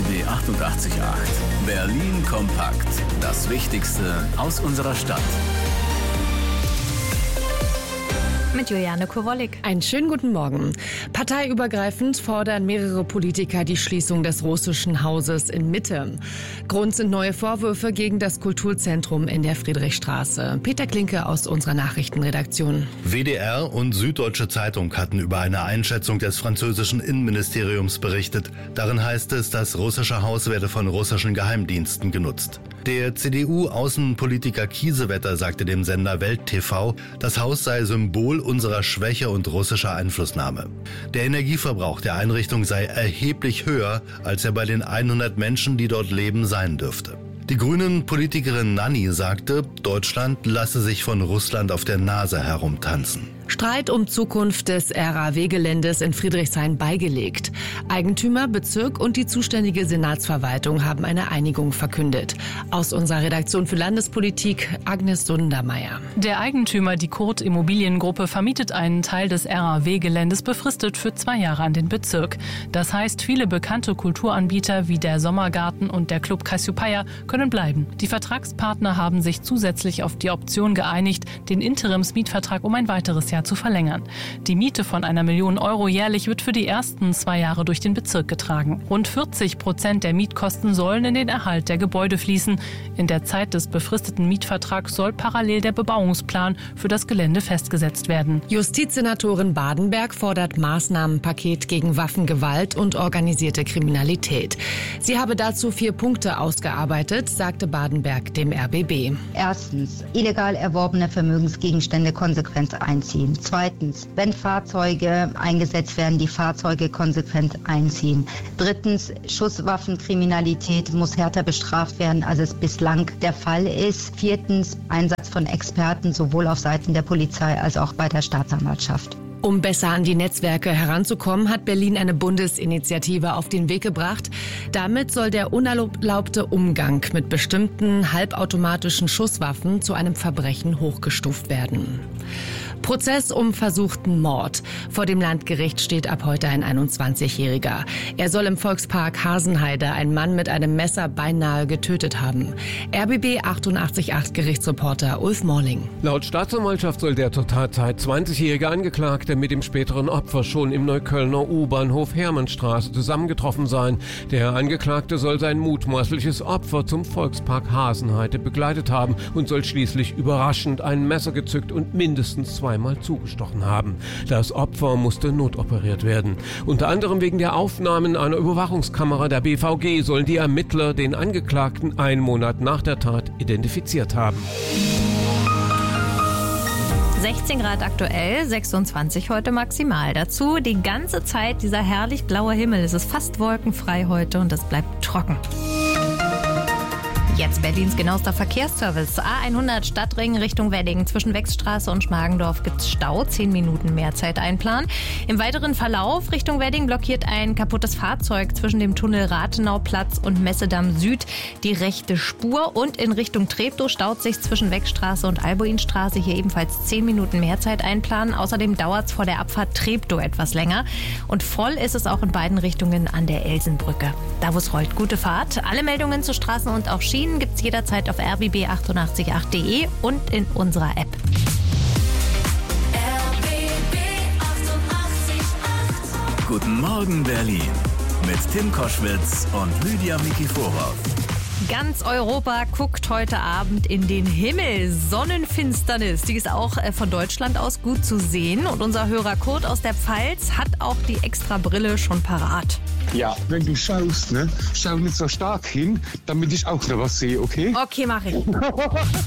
RBB 88.8. Berlin kompakt. Das Wichtigste aus unserer Stadt. Mit Juliane Kowollik. Einen schönen guten Morgen. Parteiübergreifend fordern mehrere Politiker die Schließung des russischen Hauses in Mitte. Grund sind neue Vorwürfe gegen das Kulturzentrum in der Friedrichstraße. Peter Klinke aus unserer Nachrichtenredaktion. WDR und Süddeutsche Zeitung hatten über eine Einschätzung des französischen Innenministeriums berichtet. Darin heißt es, das russische Haus werde von russischen Geheimdiensten genutzt. Der CDU-Außenpolitiker Kiesewetter sagte dem Sender Welt TV, das Haus sei Symbol unserer Schwäche und russischer Einflussnahme. Der Energieverbrauch der Einrichtung sei erheblich höher, als er bei den 100 Menschen, die dort leben, sein dürfte. Die Grünen-Politikerin Nanni sagte, Deutschland lasse sich von Russland auf der Nase herumtanzen. Streit um Zukunft des RAW-Geländes in Friedrichshain beigelegt. Eigentümer, Bezirk und die zuständige Senatsverwaltung haben eine Einigung verkündet. Aus unserer Redaktion für Landespolitik, Agnes Sundermeier. Der Eigentümer, die Kurt Immobiliengruppe, vermietet einen Teil des RAW-Geländes befristet für 2 Jahre an den Bezirk. Das heißt, viele bekannte Kulturanbieter wie der Sommergarten und der Club Cassiopeia können bleiben. Die Vertragspartner haben sich zusätzlich auf die Option geeinigt, den Interimsmietvertrag um ein weiteres Jahr zu verlängern. Die Miete von 1 Million Euro jährlich wird für die ersten 2 Jahre durch den Bezirk getragen. Rund 40% der Mietkosten sollen in den Erhalt der Gebäude fließen. In der Zeit des befristeten Mietvertrags soll parallel der Bebauungsplan für das Gelände festgesetzt werden. Justizsenatorin Badenberg fordert Maßnahmenpaket gegen Waffengewalt und organisierte Kriminalität. Sie habe dazu 4 Punkte ausgearbeitet, sagte Badenberg dem RBB. Erstens, illegal erworbene Vermögensgegenstände konsequent einziehen. Zweitens, wenn Fahrzeuge eingesetzt werden, die Fahrzeuge konsequent einziehen. Drittens, Schusswaffenkriminalität muss härter bestraft werden, als es bislang der Fall ist. Viertens, Einsatz von Experten sowohl auf Seiten der Polizei als auch bei der Staatsanwaltschaft. Um besser an die Netzwerke heranzukommen, hat Berlin eine Bundesinitiative auf den Weg gebracht. Damit soll der unerlaubte Umgang mit bestimmten halbautomatischen Schusswaffen zu einem Verbrechen hochgestuft werden. Prozess um versuchten Mord. Vor dem Landgericht steht ab heute ein 21-Jähriger. Er soll im Volkspark Hasenheide einen Mann mit einem Messer beinahe getötet haben. RBB 88.8 Gerichtsreporter Ulf Morling. Laut Staatsanwaltschaft soll der zur Tatzeit 20-jährige Angeklagte mit dem späteren Opfer schon im Neuköllner U-Bahnhof Hermannstraße zusammengetroffen sein. Der Angeklagte soll sein mutmaßliches Opfer zum Volkspark Hasenheide begleitet haben und soll schließlich überraschend ein Messer gezückt und mindestens 2-mal zugestochen haben. Das Opfer musste notoperiert werden. Unter anderem wegen der Aufnahmen einer Überwachungskamera der BVG sollen die Ermittler den Angeklagten 1 Monat nach der Tat identifiziert haben. 16 Grad aktuell, 26 heute maximal. Dazu die ganze Zeit dieser herrlich blaue Himmel. Es ist fast wolkenfrei heute und es bleibt trocken. Jetzt Berlins genauester Verkehrsservice. A100 Stadtring Richtung Wedding. Zwischen Wechsstraße und Schmargendorf gibt's Stau. 10 Minuten mehr Zeit einplanen. Im weiteren Verlauf Richtung Wedding blockiert ein kaputtes Fahrzeug zwischen dem Tunnel Rathenauplatz und Messedamm Süd die rechte Spur. Und in Richtung Treptow staut sich zwischen Wechsstraße und Alboinstraße. Hier ebenfalls 10 Minuten mehr Zeit einplanen. Außerdem dauert's vor der Abfahrt Treptow etwas länger. Und voll ist es auch in beiden Richtungen an der Elsenbrücke. Da wo es rollt, gute Fahrt. Alle Meldungen zu Straßen und auch Schienen gibt's jederzeit auf rbb888.de und in unserer App. RBB 88.8. Guten Morgen Berlin mit Tim Koschwitz und Lydia Mikiforov. Ganz Europa guckt heute Abend in den Himmel. Sonnenfinsternis, die ist auch von Deutschland aus gut zu sehen. Und unser Hörer Kurt aus der Pfalz hat auch die extra Brille schon parat. Ja, wenn du schaust, schau nicht so stark hin, damit ich auch noch was sehe, okay? Okay, mach ich.